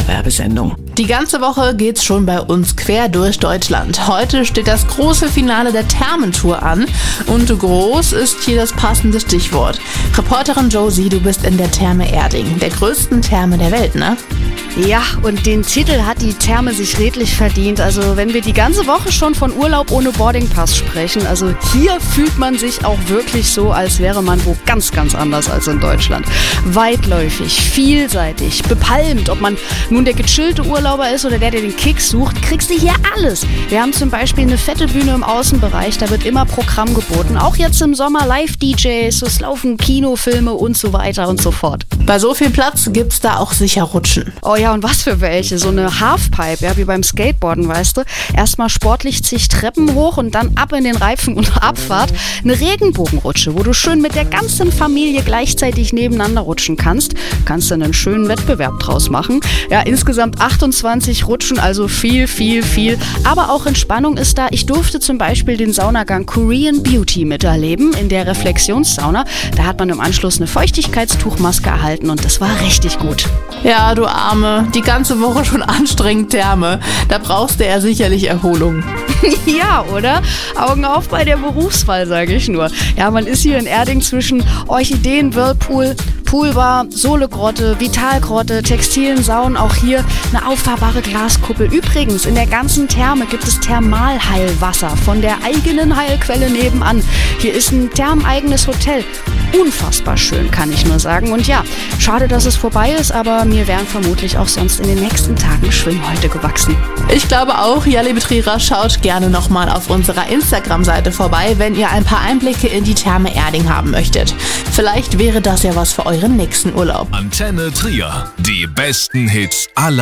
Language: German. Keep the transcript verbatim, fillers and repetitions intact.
Dauerwerbesendung. Die ganze Woche geht's schon bei uns quer durch Deutschland. Heute steht das große Finale der Thermentour an und groß ist hier das passende Stichwort. Reporterin Josie, du bist in der Therme Erding, der größten Therme der Welt, ne? Ja, und den Titel hat die Therme sich redlich verdient. Also wenn wir die ganze Woche schon von Urlaub ohne Boardingpass sprechen, also hier fühlt man sich auch wirklich so, als wäre man wo ganz, ganz anders als in Deutschland. Weitläufig, vielseitig, bepalmt, ob man nun der gechillte Urlauber ist oder der, der den Kick sucht, kriegst du hier alles. Wir haben zum Beispiel eine fette Bühne im Außenbereich, da wird immer Programm geboten. Auch jetzt im Sommer Live-D Js, es laufen Kinofilme und so weiter und so fort. Bei so viel Platz gibt's da auch sicher Rutschen. Oh ja, und was für welche? So eine Halfpipe, ja, wie beim Skateboarden, weißt du. Erstmal sportlich zig Treppen hoch und dann ab in den Reifen und Abfahrt. Eine Regenbogenrutsche, wo du schön mit der ganzen Familie gleichzeitig nebeneinander rutschen kannst. Kannst du einen schönen Wettbewerb draus machen. Ja, insgesamt achtundzwanzig Rutschen, also viel, viel, viel. Aber auch Entspannung ist da. Ich durfte zum Beispiel den Saunagang Korean Beauty miterleben in der Reflexionssauna. Da hat man im Anschluss eine Feuchtigkeitstuchmaske erhalten und das war richtig gut. Ja, du Arme, die ganze Woche schon anstrengend Therme. Da brauchst du ja sicherlich Erholung. Ja, oder? Augen auf bei der Berufswahl, sage ich nur. Ja, man ist hier in Erding zwischen Orchideen, Whirlpool, Poolbar, Sohlegrotte, Vitalgrotte, textilen Saunen, auch hier eine auffahrbare Glaskuppel. Übrigens, in der ganzen Therme gibt es Thermalheilwasser von der eigenen Heilquelle nebenan. Hier ist ein thermeigenes Hotel. Unfassbar schön, kann ich nur sagen. Und ja, schade, dass es vorbei ist, aber mir wären vermutlich auch sonst in den nächsten Tagen Schwimmhäute gewachsen. Ich glaube auch, ja, liebe Trierer, schaut gerne nochmal auf unserer Instagram-Seite vorbei, wenn ihr ein paar Einblicke in die Therme Erding haben möchtet. Vielleicht wäre das ja was für euren nächsten Urlaub. Antenne Trier, die besten Hits aller